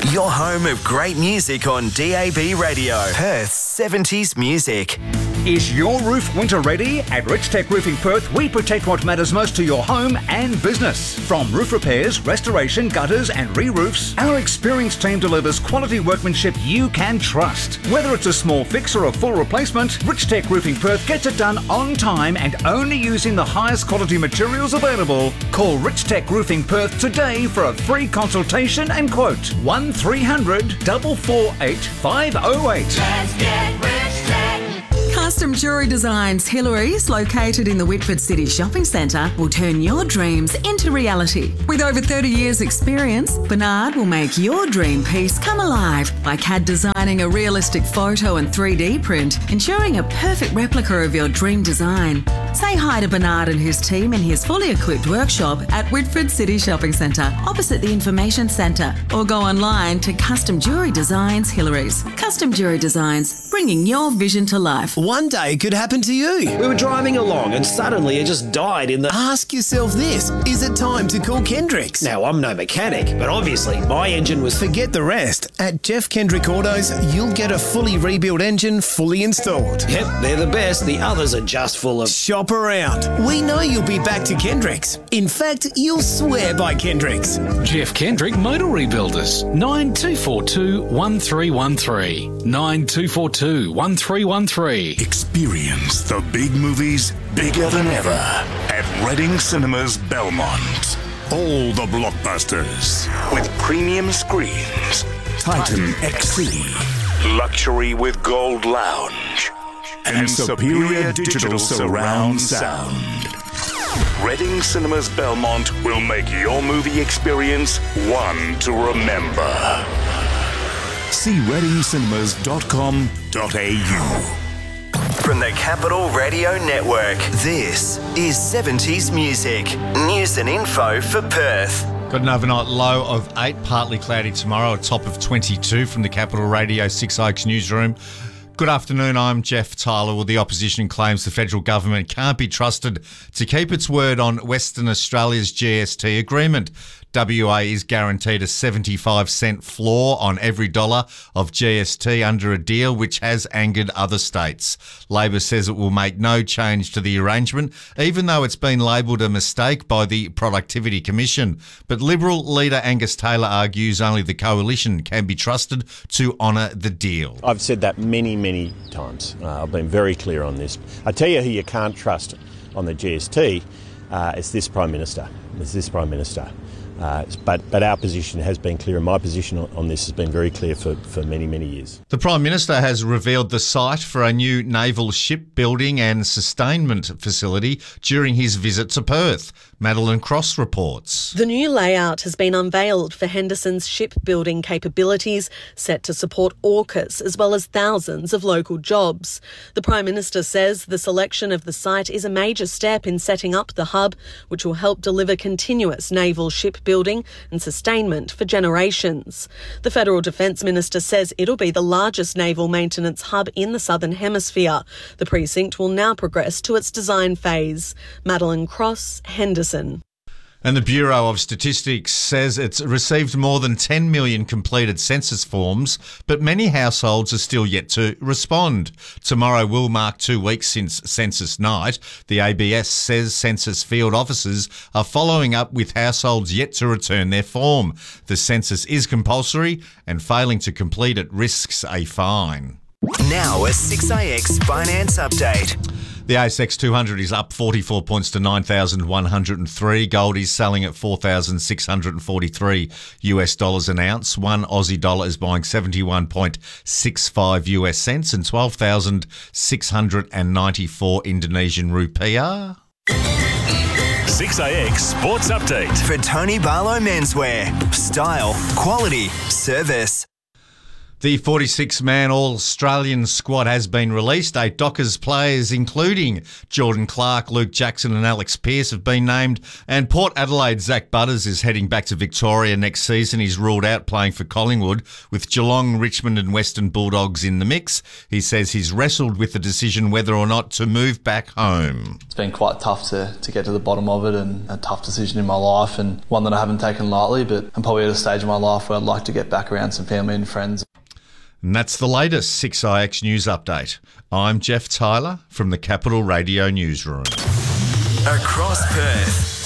Your home of great music on DAB Radio. Perth's 70s music. Is your roof winter ready? At Rich Tech Roofing Perth, we protect what matters most to your home and business. From roof repairs, restoration, gutters and re-roofs, our experienced team delivers quality workmanship you can trust. Whether it's a small fix or a full replacement, Rich Tech Roofing Perth gets it done on time and only using the highest quality materials available. Call Rich Tech Roofing Perth today for a free consultation and quote. 1300 448 508. Let's get Rich Tech. Custom Jewellery Designs Hillary's, located in the Whitford City Shopping Centre, will turn your dreams into reality. With over 30 years' experience, Bernard will make your dream piece come alive by CAD designing a realistic photo and 3D print, ensuring a perfect replica of your dream design. Say hi to Bernard and his team in his fully equipped workshop at Whitford City Shopping Centre, opposite the Information Centre, or go online to Custom Jewellery Designs Hillary's. Custom Jewellery Designs, bringing your vision to life. One day it could happen to you. We were driving along and suddenly it just died in the... Ask yourself this, is it time to call Kendricks? Now, I'm no mechanic, but obviously my engine was... Forget the rest. At Jeff Kendrick Autos, you'll get a fully rebuilt engine fully installed. Yep, they're the best. The others are just full of... Shop around. We know you'll be back to Kendricks. In fact, you'll swear by Kendricks. Jeff Kendrick Motor Rebuilders, 9242 1313. 9242 1313. Experience the big movies bigger than ever at Reading Cinemas Belmont. All the blockbusters with premium screens, Titan XC, luxury with Gold Lounge, and superior digital surround sound. Reading Cinemas Belmont will make your movie experience one to remember. See readingcinemas.com.au. From the Capital Radio Network, this is 70s Music. News and info for Perth. Got an overnight low of 8, partly cloudy tomorrow, a top of 22 from the Capital Radio 6 Oaks newsroom. Good afternoon, I'm Jeff Tyler. Well, the opposition claims the federal government can't be trusted to keep its word on Western Australia's GST agreement. WA is guaranteed a 75-cent floor on every dollar of GST under a deal which has angered other states. Labor says it will make no change to the arrangement, even though it's been labelled a mistake by the Productivity Commission. But Liberal leader Angus Taylor argues only the coalition can be trusted to honour the deal. I've said that many times. I've been very clear on this. I tell you who you can't trust on the GST, it's this Prime Minister. But our position has been clear, and my position on this has been very clear for many years. The Prime Minister has revealed the site for a new naval shipbuilding and sustainment facility during his visit to Perth. Madeline Cross reports. The new layout has been unveiled for Henderson's shipbuilding capabilities, set to support AUKUS as well as thousands of local jobs. The Prime Minister says the selection of the site is a major step in setting up the hub, which will help deliver continuous naval shipbuilding and sustainment for generations. The Federal Defence Minister says it'll be the largest naval maintenance hub in the Southern Hemisphere. The precinct will now progress to its design phase. Madeline Cross, Henderson. And the Bureau of Statistics says it's received more than 10 million completed census forms, but many households are still yet to respond. Tomorrow will mark 2 weeks since census night. The ABS says census field officers are following up with households yet to return their form. The census is compulsory, and failing to complete it risks a fine. Now a 6AX finance update. The ASX 200 is up 44 points to 9,103. Gold is selling at $4,643 an ounce. One Aussie dollar is buying 71.65 US cents and 12,694 Indonesian rupiah. 6AX Sports Update. For Tony Barlow Menswear. Style, quality, service. The 46-man All-Australian squad has been released. 8 Dockers players, including Jordan Clark, Luke Jackson and Alex Pearce, have been named. And Port Adelaide's Zach Butters is heading back to Victoria next season. He's ruled out playing for Collingwood, with Geelong, Richmond and Western Bulldogs in the mix. He says he's wrestled with the decision whether or not to move back home. It's been quite tough to get to the bottom of it, and a tough decision in my life, and one that I haven't taken lightly, but I'm probably at a stage in my life where I'd like to get back around some family and friends. And that's the latest 6IX News Update. I'm Jeff Tyler from the Capital Radio Newsroom. Across Perth,